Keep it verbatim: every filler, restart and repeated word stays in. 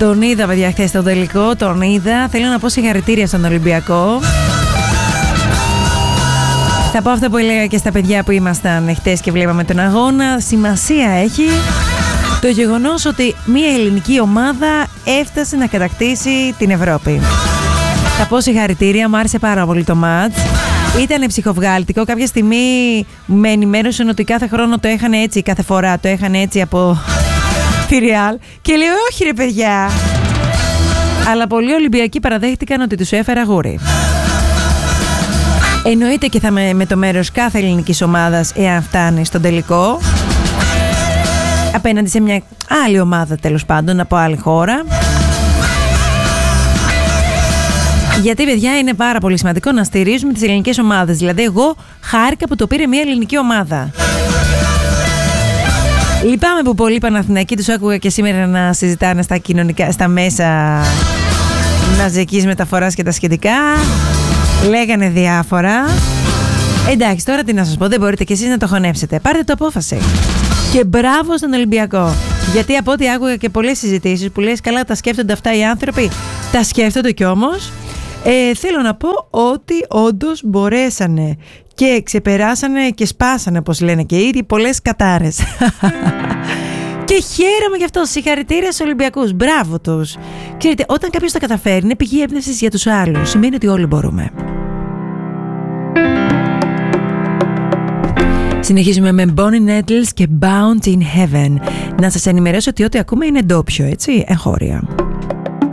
Τον είδα, παιδιά, χθες στο τελικό. Τον είδα. Θέλω να πω συγχαρητήρια στον Ολυμπιακό. Θα πω αυτό που έλεγα και στα παιδιά που ήμασταν χτες και βλέπαμε τον αγώνα. Σημασία έχει το γεγονός ότι μια ελληνική ομάδα έφτασε να κατακτήσει την Ευρώπη. Θα πω συγχαρητήρια, μου άρεσε πάρα πολύ το μάτς. Ήτανε ψυχοβγάλτικο. Κάποια στιγμή με ενημέρωσαν ότι κάθε χρόνο το έχανε έτσι, κάθε φορά το έχανε έτσι από τη Real. Και λέω όχι ρε παιδιά. Αλλά πολλοί Ολυμπιακοί παραδέχτηκαν ότι τους έφερα γούρι. Εννοείται και θα με, με το μέρος κάθε ελληνικής ομάδας εάν φτάνει στον τελικό. Απέναντι σε μια άλλη ομάδα, τέλος πάντων, από άλλη χώρα. Γιατί, παιδιά, είναι πάρα πολύ σημαντικό να στηρίζουμε τις ελληνικές ομάδες. Δηλαδή, εγώ χάρηκα που το πήρε μια ελληνική ομάδα. Λυπάμαι που πολλοί Παναθηναϊκοί τους άκουγα και σήμερα να συζητάνε στα κοινωνικά, στα μέσα μαζικής μεταφοράς και τα σχετικά. Λέγανε διάφορα. Εντάξει, τώρα τι να σας πω, δεν μπορείτε κι εσείς να το χωνέψετε. Πάρτε το απόφαση. Και μπράβο στον Ολυμπιακό. Γιατί από ό,τι άκουγα και πολλές συζητήσεις που λες καλά τα σκέφτονται αυτά οι άνθρωποι, τα σκέφτονται κι όμως. Ε, θέλω να πω ότι όντως μπορέσανε και ξεπεράσανε και σπάσανε, όπως λένε και οι ίδιοι, πολλές κατάρες. Και χαίρομαι γι' αυτό. Συγχαρητήρια στους Ολυμπιακούς. Μπράβο τους. Ξέρετε, όταν κάποιος τα καταφέρει, είναι πηγή έμπνευσης για τους άλλους. Σημαίνει ότι όλοι μπορούμε. Συνεχίζουμε με Bonnie Nettles και Bound in Heaven. Να σας ενημερώσω ότι ό,τι ακούμε είναι ντόπιο, έτσι, εγχώρια.